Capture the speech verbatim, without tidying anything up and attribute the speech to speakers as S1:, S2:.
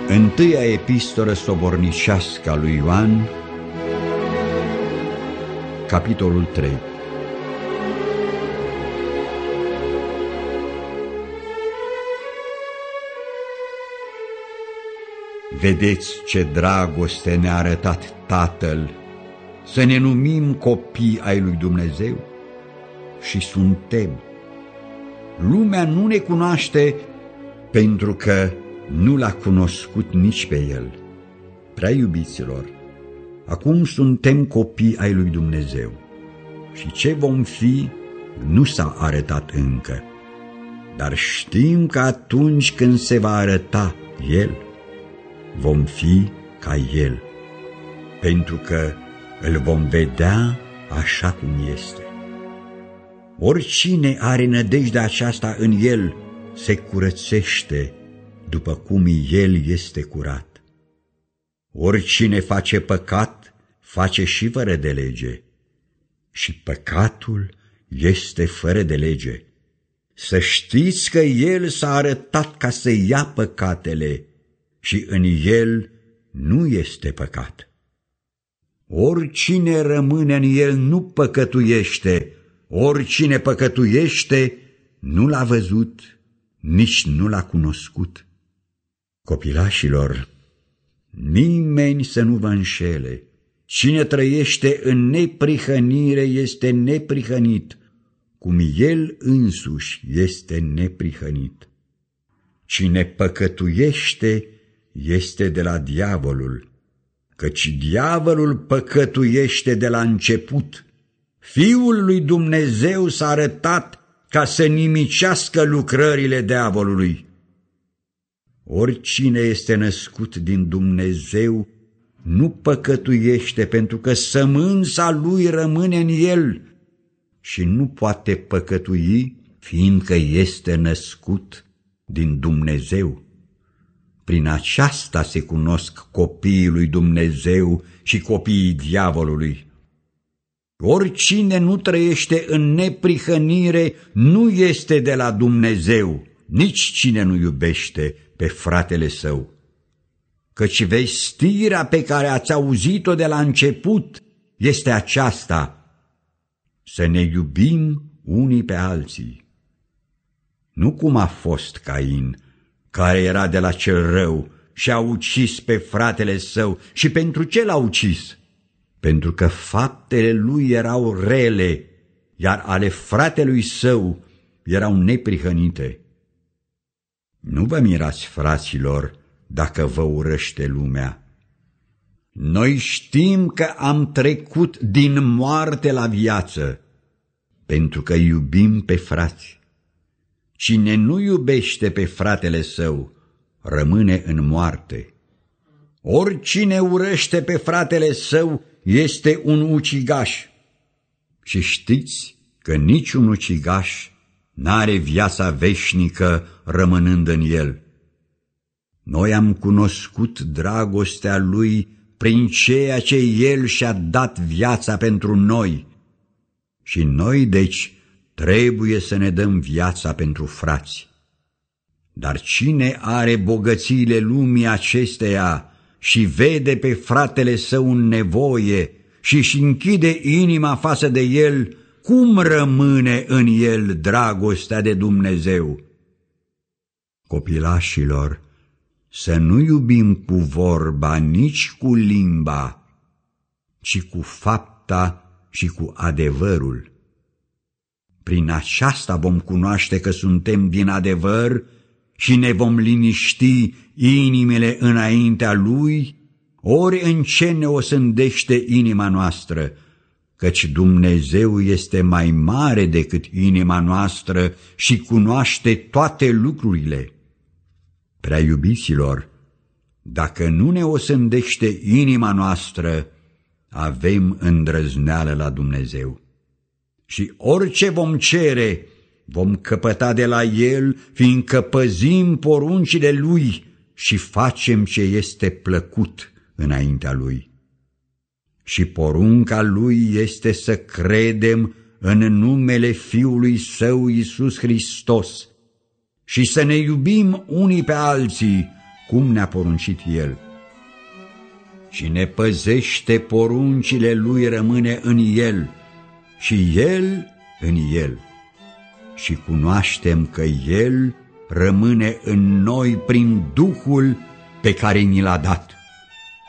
S1: Întâia epistolă sobornicească a lui Ioan, capitolul trei. Vedeți ce dragoste ne-a arătat Tatăl, să ne numim copii ai lui Dumnezeu? Și suntem. Lumea nu ne cunoaște pentru că nu l-a cunoscut nici pe El. Prea iubiților, acum suntem copii ai lui Dumnezeu și ce vom fi nu s-a arătat încă, dar știm că atunci când se va arăta El, vom fi ca El, pentru că îl vom vedea așa cum este. Oricine are nădejdea aceasta în El se curățește după cum El este curat. Oricine face păcat, face și fără de lege, și păcatul este fără de lege. Să știți că El s-a arătat ca să ia păcatele și în El nu este păcat. Oricine rămâne în El nu păcătuiește, oricine păcătuiește nu l-a văzut, nici nu l-a cunoscut. Copilașilor, nimeni să nu vă înșele. Cine trăiește în neprihănire este neprihănit, cum El însuși este neprihănit. Cine păcătuiește este de la diavolul, căci diavolul păcătuiește de la început. Fiul lui Dumnezeu s-a arătat ca să nimicească lucrările diavolului. Oricine este născut din Dumnezeu nu păcătuiește, pentru că sămânța lui rămâne în el și nu poate păcătui, fiindcă este născut din Dumnezeu. Prin aceasta se cunosc copiii lui Dumnezeu și copiii diavolului. Oricine nu trăiește în neprihănire nu este de la Dumnezeu, nici cine nu iubește pe fratele său. Căci vestirea pe care ați auzit-o de la început este aceasta: să ne iubim unii pe alții. Nu cum a fost Cain, care era de la cel rău și a ucis pe fratele său. Și pentru ce l-a ucis? Pentru că faptele lui erau rele, iar ale fratelui său erau neprihănite. Nu vă mirați, fraților, dacă vă urăște lumea. Noi știm că am trecut din moarte la viață, pentru că iubim pe frați. Cine nu iubește pe fratele său, rămâne în moarte. Oricine urăște pe fratele său este un ucigaș. Și știți că niciun ucigaș n-are viața veșnică rămânând în el. Noi am cunoscut dragostea Lui prin ceea ce El și-a dat viața pentru noi. Și noi, deci, trebuie să ne dăm viața pentru frați. Dar cine are bogățiile lumii acesteia și vede pe fratele său în nevoie și își închide inima față de el, cum rămâne în el dragostea de Dumnezeu? Copilașilor, să nu iubim cu vorba, nici cu limba, ci cu fapta și cu adevărul. Prin aceasta vom cunoaște că suntem din adevăr și ne vom liniști inimile înaintea Lui, ori în ce ne osândește inima noastră, căci Dumnezeu este mai mare decât inima noastră și cunoaște toate lucrurile. Prea iubiților, dacă nu ne osândește inima noastră, avem îndrăzneală la Dumnezeu. Și orice vom cere, vom căpăta de la El, fiindcă păzim poruncile Lui și facem ce este plăcut înaintea Lui. Și porunca Lui este să credem în numele Fiului Său Iisus Hristos și să ne iubim unii pe alții, cum ne-a poruncit El. Cine păzește poruncile Lui rămâne în El și El în El. Și cunoaștem că El rămâne în noi prin Duhul pe care ni l-a dat.